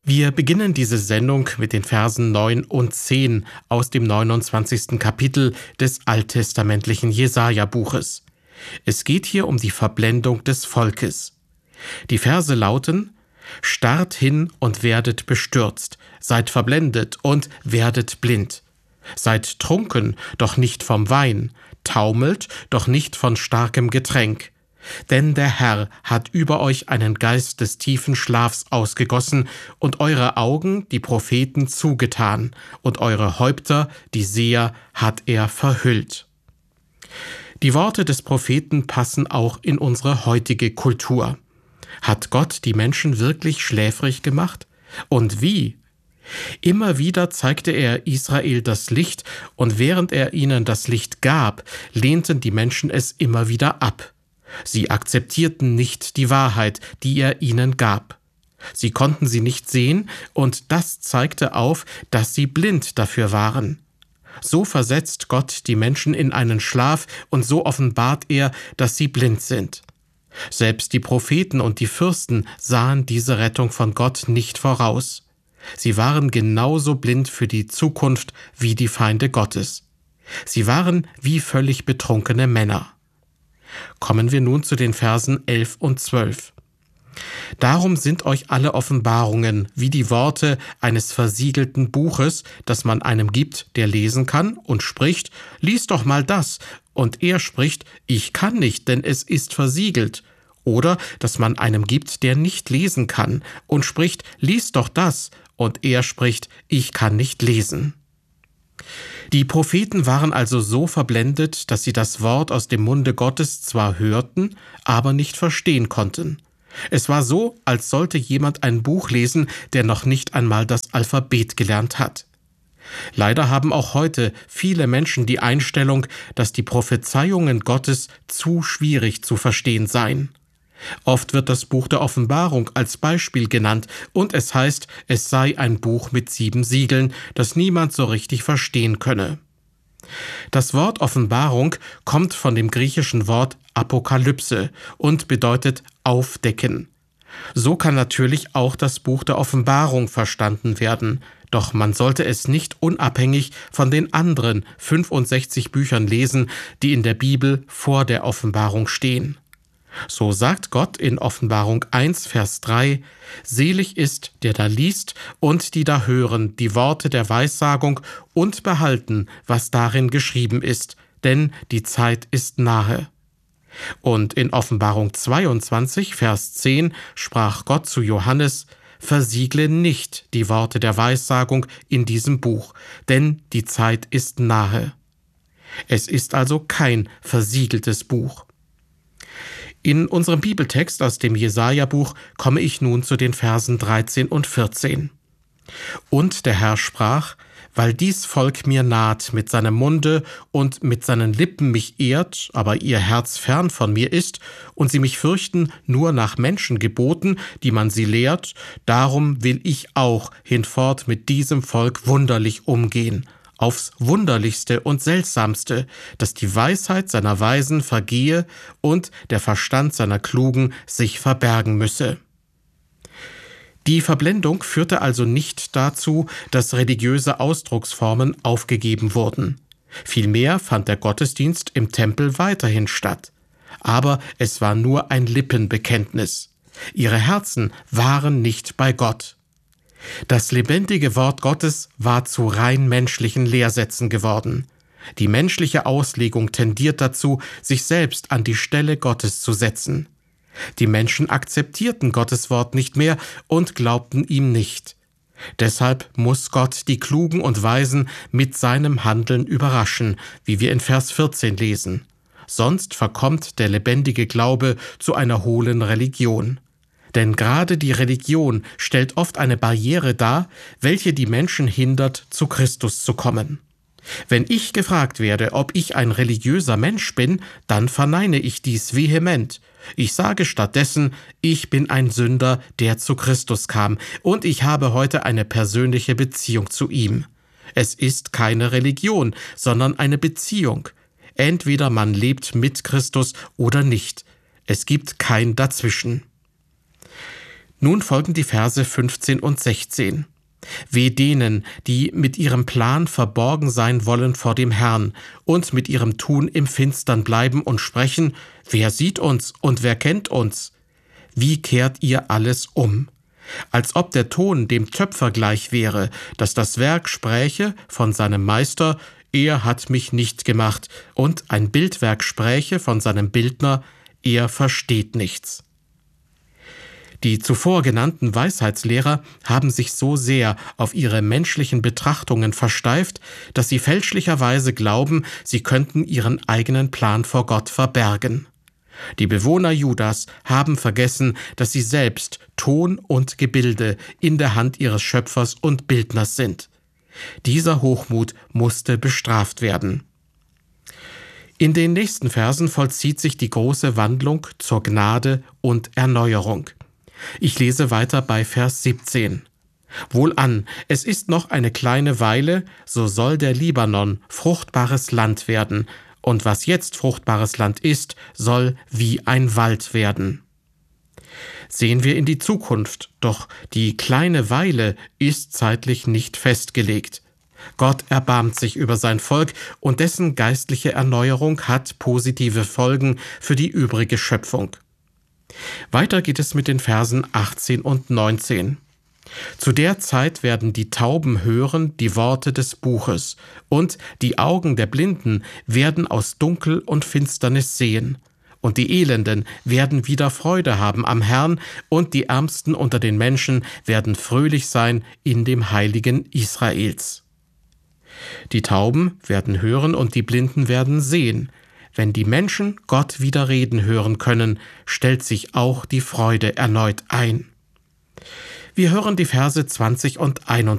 Wir beginnen diese Sendung mit den Versen 9 und 10 aus dem 29. Kapitel des alttestamentlichen Jesaja-Buches. Es geht hier um die Verblendung des Volkes. Die Verse lauten: Starrt hin und werdet bestürzt, seid verblendet und werdet blind. Seid trunken, doch nicht vom Wein, taumelt, doch nicht von starkem Getränk. Denn der Herr hat über euch einen Geist des tiefen Schlafs ausgegossen und eure Augen, die Propheten, zugetan, und eure Häupter, die Seher, hat er verhüllt. Die Worte des Propheten passen auch in unsere heutige Kultur. Hat Gott die Menschen wirklich schläfrig gemacht? Und wie? Immer wieder zeigte er Israel das Licht, und während er ihnen das Licht gab, lehnten die Menschen es immer wieder ab. Sie akzeptierten nicht die Wahrheit, die er ihnen gab. Sie konnten sie nicht sehen, und das zeigte auf, dass sie blind dafür waren. So versetzt Gott die Menschen in einen Schlaf, und so offenbart er, dass sie blind sind. Selbst die Propheten und die Fürsten sahen diese Rettung von Gott nicht voraus. Sie waren genauso blind für die Zukunft wie die Feinde Gottes. Sie waren wie völlig betrunkene Männer. Kommen wir nun zu den Versen 11 und 12. Darum sind euch alle Offenbarungen wie die Worte eines versiegelten Buches, das man einem gibt, der lesen kann und spricht: Lies doch mal das. Und er spricht: Ich kann nicht, denn es ist versiegelt. Oder dass man einem gibt, der nicht lesen kann und spricht: Lies doch das. Und er spricht: Ich kann nicht lesen. Die Propheten waren also so verblendet, dass sie das Wort aus dem Munde Gottes zwar hörten, aber nicht verstehen konnten. Es war so, als sollte jemand ein Buch lesen, der noch nicht einmal das Alphabet gelernt hat. Leider haben auch heute viele Menschen die Einstellung, dass die Prophezeiungen Gottes zu schwierig zu verstehen seien. Oft wird das Buch der Offenbarung als Beispiel genannt und es heißt, es sei ein Buch mit 7 Siegeln, das niemand so richtig verstehen könne. Das Wort Offenbarung kommt von dem griechischen Wort Apokalypse und bedeutet aufdecken. So kann natürlich auch das Buch der Offenbarung verstanden werden, doch man sollte es nicht unabhängig von den anderen 65 Büchern lesen, die in der Bibel vor der Offenbarung stehen. So sagt Gott in Offenbarung 1, Vers 3: Selig ist, der da liest und die da hören die Worte der Weissagung und behalten, was darin geschrieben ist, denn die Zeit ist nahe. Und in Offenbarung 22, Vers 10 sprach Gott zu Johannes: Versiegle nicht die Worte der Weissagung in diesem Buch, denn die Zeit ist nahe. Es ist also kein versiegeltes Buch. In unserem Bibeltext aus dem Jesaja-Buch komme ich nun zu den Versen 13 und 14. Und der Herr sprach: Weil dies Volk mir naht mit seinem Munde und mit seinen Lippen mich ehrt, aber ihr Herz fern von mir ist, und sie mich fürchten nur nach Menschengeboten, die man sie lehrt, darum will ich auch hinfort mit diesem Volk wunderlich umgehen, aufs Wunderlichste und Seltsamste, dass die Weisheit seiner Weisen vergehe und der Verstand seiner Klugen sich verbergen müsse. Die Verblendung führte also nicht dazu, dass religiöse Ausdrucksformen aufgegeben wurden. Vielmehr fand der Gottesdienst im Tempel weiterhin statt. Aber es war nur ein Lippenbekenntnis. Ihre Herzen waren nicht bei Gott. Das lebendige Wort Gottes war zu rein menschlichen Lehrsätzen geworden. Die menschliche Auslegung tendiert dazu, sich selbst an die Stelle Gottes zu setzen. Die Menschen akzeptierten Gottes Wort nicht mehr und glaubten ihm nicht. Deshalb muss Gott die Klugen und Weisen mit seinem Handeln überraschen, wie wir in Vers 14 lesen. Sonst verkommt der lebendige Glaube zu einer hohlen Religion. Denn gerade die Religion stellt oft eine Barriere dar, welche die Menschen hindert, zu Christus zu kommen. Wenn ich gefragt werde, ob ich ein religiöser Mensch bin, dann verneine ich dies vehement. Ich sage stattdessen: Ich bin ein Sünder, der zu Christus kam, und ich habe heute eine persönliche Beziehung zu ihm. Es ist keine Religion, sondern eine Beziehung. Entweder man lebt mit Christus oder nicht. Es gibt kein Dazwischen. Nun folgen die Verse 15 und 16. Weh denen, die mit ihrem Plan verborgen sein wollen vor dem Herrn und mit ihrem Tun im Finstern bleiben und sprechen: Wer sieht uns und wer kennt uns? Wie kehrt ihr alles um? Als ob der Ton dem Töpfer gleich wäre, dass das Werk spräche von seinem Meister: Er hat mich nicht gemacht, und ein Bildwerk spräche von seinem Bildner: Er versteht nichts. Die zuvor genannten Weisheitslehrer haben sich so sehr auf ihre menschlichen Betrachtungen versteift, dass sie fälschlicherweise glauben, sie könnten ihren eigenen Plan vor Gott verbergen. Die Bewohner Judas haben vergessen, dass sie selbst Ton und Gebilde in der Hand ihres Schöpfers und Bildners sind. Dieser Hochmut musste bestraft werden. In den nächsten Versen vollzieht sich die große Wandlung zur Gnade und Erneuerung. Ich lese weiter bei Vers 17. Wohlan, es ist noch eine kleine Weile, so soll der Libanon fruchtbares Land werden, und was jetzt fruchtbares Land ist, soll wie ein Wald werden. Sehen wir in die Zukunft, doch die kleine Weile ist zeitlich nicht festgelegt. Gott erbarmt sich über sein Volk, und dessen geistliche Erneuerung hat positive Folgen für die übrige Schöpfung. Weiter geht es mit den Versen 18 und 19. Zu der Zeit werden die Tauben hören die Worte des Buches, und die Augen der Blinden werden aus Dunkel und Finsternis sehen. Und die Elenden werden wieder Freude haben am Herrn, und die Ärmsten unter den Menschen werden fröhlich sein in dem Heiligen Israels. Die Tauben werden hören und die Blinden werden sehen. Wenn die Menschen Gott wieder reden hören können, stellt sich auch die Freude erneut ein. Wir hören die Verse 20 und 21.